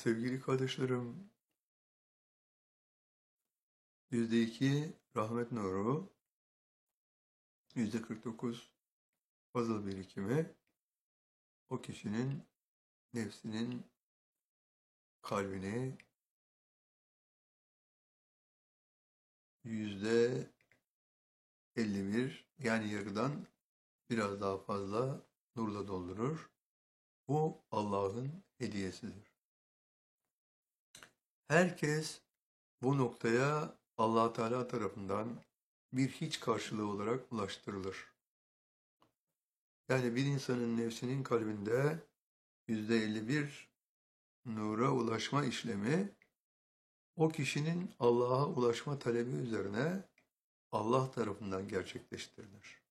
Sevgili kardeşlerim, %2 rahmet nuru, %49 fazıl birikimi, o kişinin nefsinin kalbini %51 yani yarıdan biraz daha fazla nurla doldurur. Bu Allah'ın hediyesidir. Herkes bu noktaya Allah Teala tarafından bir hiç karşılığı olarak ulaştırılır. Yani bir insanın nefsinin kalbinde %51 nura ulaşma işlemi o kişinin Allah'a ulaşma talebi üzerine Allah tarafından gerçekleştirilir.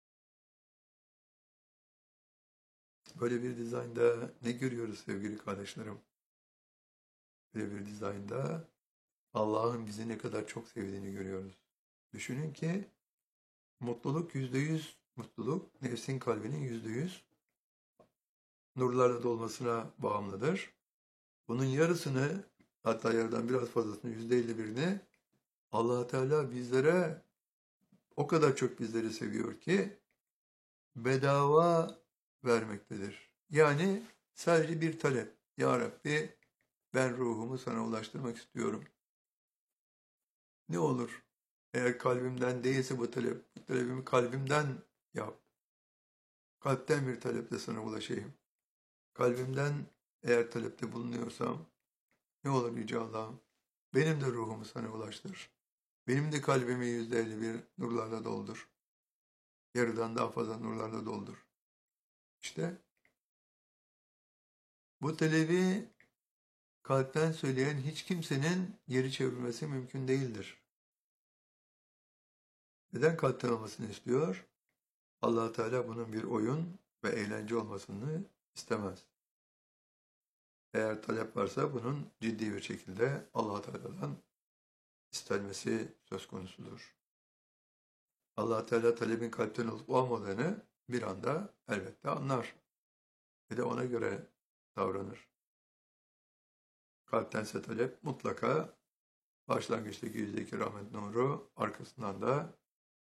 Böyle bir dizaynda ne görüyoruz sevgili kardeşlerim? Böyle bir dizaynda Allah'ın bizi ne kadar çok sevdiğini görüyoruz. Düşünün ki mutluluk %100 mutluluk, nefsin kalbinin %100 nurlarla dolmasına bağımlıdır. Bunun yarısını, hatta yarıdan biraz fazlasını, %51'ini Allah Teala bizlere o kadar çok bizleri seviyor ki bedava vermektedir. Yani sadece bir talep. Ya Rabbi, ben ruhumu sana ulaştırmak istiyorum. Ne olur? Eğer kalbimden değilse bu talep, bu talebimi kalbimden yap. Kalpten bir taleple sana ulaşayım. Kalbimden eğer talepte bulunuyorsam, ne olur Yüce Allah'ım, benim de ruhumu sana ulaştır. Benim de kalbimi %51 nurlarla doldur. Yarıdan daha fazla nurlarla doldur. İşte bu talebi kalpten söyleyen hiç kimsenin geri çevirmesi mümkün değildir. Neden kalpten olmasını istiyor? Allah Teala bunun bir oyun ve eğlence olmasını istemez. Eğer talep varsa bunun ciddi bir şekilde Allah Teala'dan istenmesi söz konusudur. Allah Teala talebin kalpten olup olmadığını bir anda elbette anlar ve de ona göre davranır. Kalptense talep mutlaka başlangıçtaki %2 rahmet nuru, arkasından da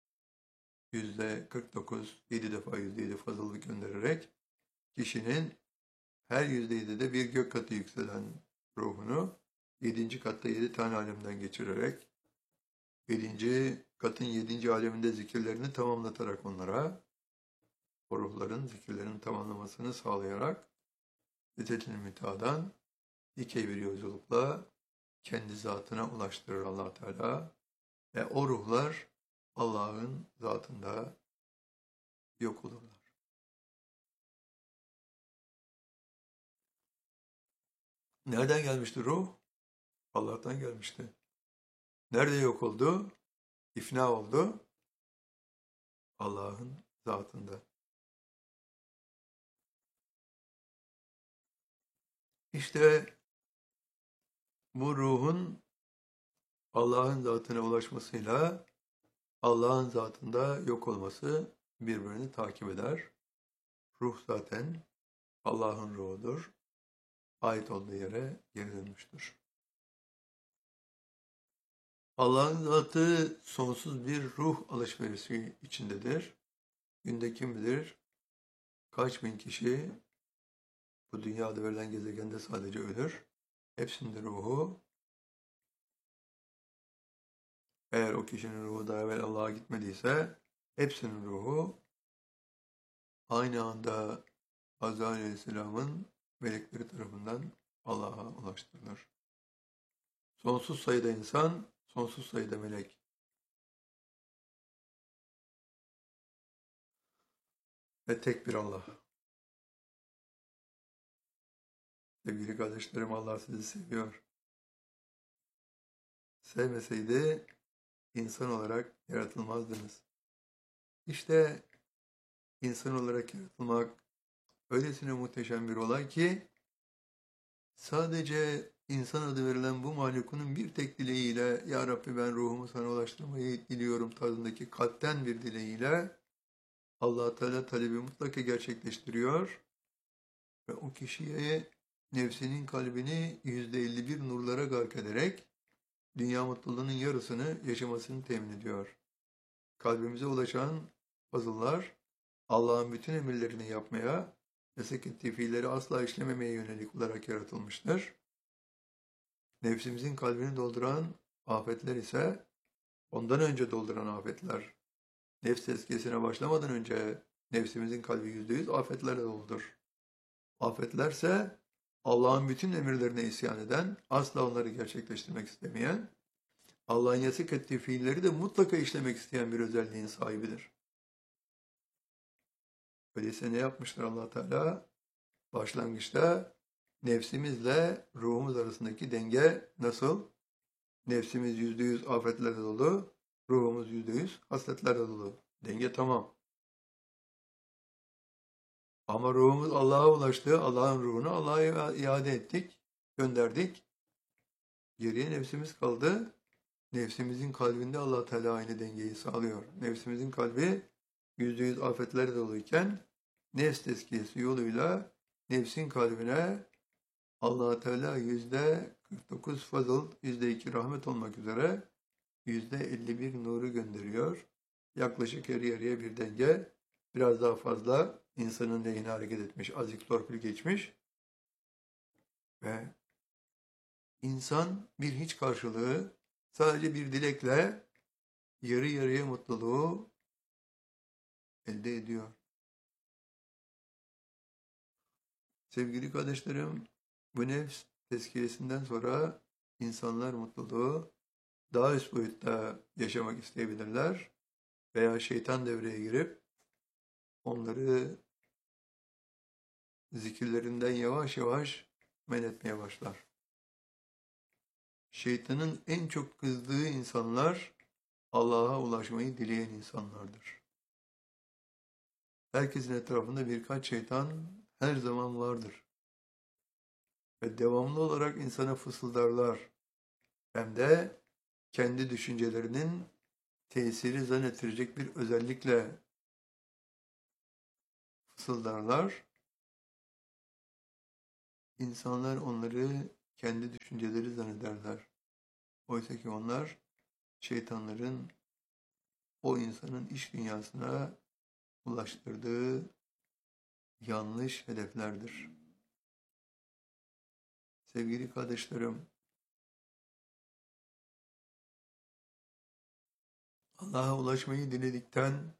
%49, 7 defa %7 fazlalık göndererek kişinin her %7'de bir gök katı yükselen ruhunu 7. katta 7 tane alemden geçirerek 7. katın 7. aleminde zikirlerini tamamlatarak onlara o ruhların zikirlerinin tamamlamasını sağlayarak Sidet-i Münteha'dan dikey bir yolculukla kendi zatına ulaştırır Allah Teala ve o ruhlar Allah'ın zatında yok olurlar. Nereden gelmişti ruh? Allah'tan gelmişti. Nerede yok oldu? İfna oldu. Allah'ın zatında. İşte bu ruhun Allah'ın zatına ulaşmasıyla Allah'ın zatında yok olması birbirini takip eder. Ruh zaten Allah'ın ruhudur. Ait olduğu yere geri dönmüştür. Allah'ın zatı sonsuz bir ruh alışverişi içindedir. Günde kim bilir kaç bin kişi bu dünyada verilen gezegende sadece ölür. Hepsinin ruhu, eğer o kişinin ruhu daha evvel Allah'a gitmediyse, hepsinin ruhu aynı anda Azrail Aleyhisselam'ın melekleri tarafından Allah'a ulaştırılır. Sonsuz sayıda insan, sonsuz sayıda melek. Ve tek bir Allah. Sevgili kardeşlerim, Allah sizi seviyor. Sevmeseydi insan olarak yaratılmazdınız. İşte insan olarak yaratılmak öylesine muhteşem bir olay ki sadece insan adı verilen bu mahlukunun bir tek dileğiyle Ya Rabbi, ben ruhumu sana ulaştırmayı diliyorum tadındaki kalpten bir dileğiyle Allah Teala talebi mutlaka gerçekleştiriyor ve o kişiye nefsinin kalbini %51 nurlara gark ederek dünya mutluluğunun yarısını yaşamasını temin ediyor. Kalbimize ulaşan fazıllar Allah'ın bütün emirlerini yapmaya, yasak ettiği fiilleri asla işlememeye yönelik olarak yaratılmıştır. Nefsimizin kalbini dolduran afetler ise ondan önce dolduran afetler. Nefs tezkiyesine başlamadan önce nefsimizin kalbi %100 afetlerle doludur. Afetlerse Allah'ın bütün emirlerine isyan eden, asla onları gerçekleştirmek istemeyen, Allah'ın yasak ettiği fiilleri de mutlaka işlemek isteyen bir özelliğin sahibidir. Öyleyse ne yapmıştır Allah Teala? Başlangıçta nefsimizle ruhumuz arasındaki denge nasıl? Nefsimiz %100 afetlerle dolu, ruhumuz %100 hasletlerle dolu. Denge tamam. Ama ruhumuz Allah'a ulaştı, Allah'ın ruhunu Allah'a iade ettik, gönderdik. Geriye nefsimiz kaldı. Nefsimizin kalbinde Allah Teala aynı dengeyi sağlıyor. Nefsimizin kalbi %100 afetlerle doluyken nefs tezkiyesi yoluyla nefsin kalbine Allah Teala %49 fazıl, %2 rahmet olmak üzere %51 nuru gönderiyor. Yaklaşık yarı yarıya bir denge, biraz daha fazla insanın lehine hareket etmiş, azıcık torpil geçmiş ve insan bir hiç karşılığı sadece bir dilekle yarı yarıya mutluluğu elde ediyor. Sevgili kardeşlerim, bu nefs tezkiyesinden sonra insanlar mutluluğu daha üst boyutta yaşamak isteyebilirler veya şeytan devreye girip onları zikirlerinden yavaş yavaş men etmeye başlar. Şeytanın en çok kızdığı insanlar Allah'a ulaşmayı dileyen insanlardır. Herkesin etrafında birkaç şeytan her zaman vardır. Ve devamlı olarak insana fısıldarlar. Hem de kendi düşüncelerinin tesiri zannettirecek bir özellikle fısıldarlar. İnsanlar onları kendi düşünceleri zannederler. Oysa ki onlar şeytanların o insanın iç dünyasına ulaştırdığı yanlış hedeflerdir. Sevgili kardeşlerim, Allah'a ulaşmayı diledikten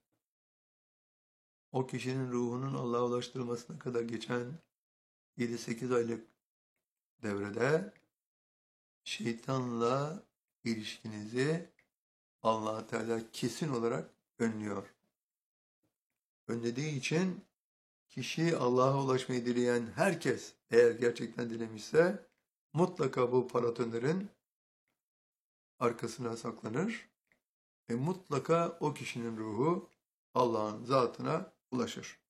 o kişinin ruhunun Allah'a ulaştırılmasına kadar geçen 7-8 aylık devrede şeytanla ilişkinizi Allah Teala kesin olarak önlüyor. Önlediği için kişi Allah'a ulaşmayı dileyen herkes eğer gerçekten dilemişse mutlaka bu paratonların arkasına saklanır ve mutlaka o kişinin ruhu Allah'ın zatına ulaşır.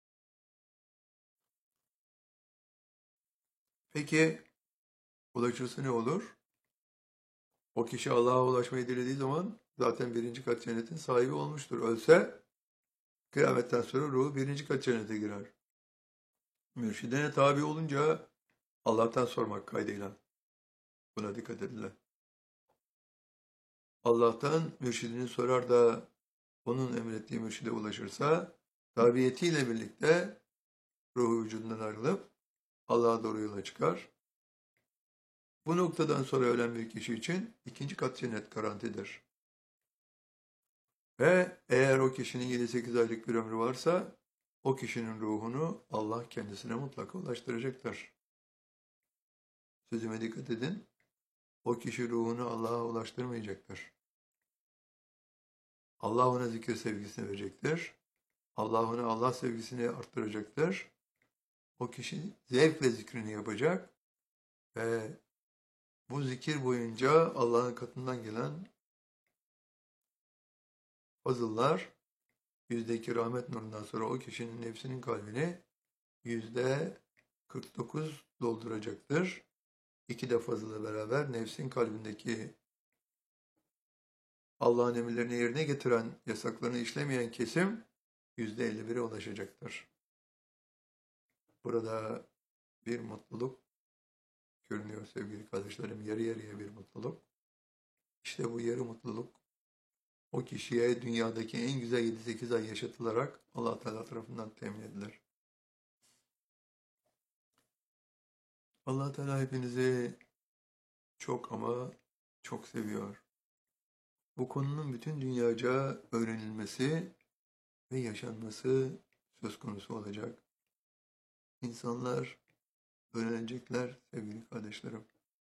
Peki ulaşırsa ne olur? O kişi Allah'a ulaşmayı dilediği zaman zaten 1. kat cennetin sahibi olmuştur. Ölse kıyametten sonra ruhu 1. kat cennete girer. Mürşidine tabi olunca Allah'tan sormak kaydıyla. Buna dikkat edin. Allah'tan mürşidini sorar da onun emrettiği mürşide ulaşırsa tabiyetiyle birlikte ruhu vücudundan ayrılıp Allah'a doğru yola çıkar. Bu noktadan sonra ölen bir kişi için 2. kat cennet garantidir. Ve eğer o kişinin 7-8 aylık bir ömrü varsa o kişinin ruhunu Allah kendisine mutlaka ulaştıracaktır. Sözüme dikkat edin. O kişi ruhunu Allah'a ulaştırmayacaktır. Allah ona zikir sevgisini verecektir. Allah ona Allah sevgisini arttıracaktır. O kişi zevkle zikrini yapacak ve bu zikir boyunca Allah'ın katından gelen fazıllar %2 rahmet nurundan sonra o kişinin nefsinin kalbini %49 dolduracaktır. 2 de fazla beraber nefsin kalbindeki Allah'ın emirlerini yerine getiren, yasaklarını işlemeyen kesim %51'e ulaşacaktır. Burada bir mutluluk görünüyor sevgili kardeşlerim. Yarı yarıya bir mutluluk. İşte bu yarı mutluluk o kişiye dünyadaki en güzel 7-8 ay yaşatılarak Allah Teala tarafından temin edilir. Allah Teala hepinizi çok ama çok seviyor. Bu konunun bütün dünyaca öğrenilmesi ve yaşanması söz konusu olacak. İnsanlar öğrenecekler sevgili kardeşlerim.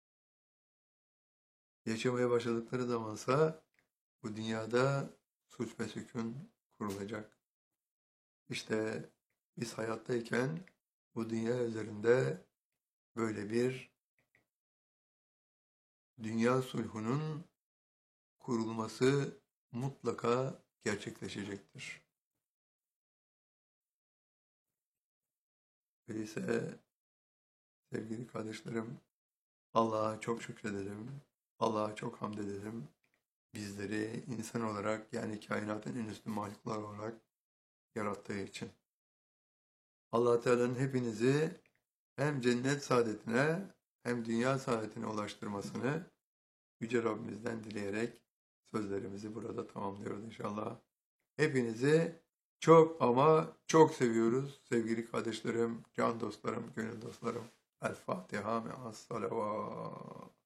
Yaşamaya başladıkları zamansa bu dünyada sulh ve sükun kurulacak. İşte biz hayattayken bu dünya üzerinde böyle bir dünya sulhunun kurulması mutlaka gerçekleşecektir. Öyleyse sevgili kardeşlerim, Allah'a çok şükredelim, Allah'a çok hamd edelim. Bizleri insan olarak yani kainatın en üstün mahluklar olarak yarattığı için. Allah Teala'nın hepinizi hem cennet saadetine hem dünya saadetine ulaştırmasını Yüce Rabbimizden dileyerek sözlerimizi burada tamamlıyoruz inşallah. Hepinizi çok ama çok seviyoruz sevgili kardeşlerim, can dostlarım, gönül dostlarım. El Fatiha me'as salavat.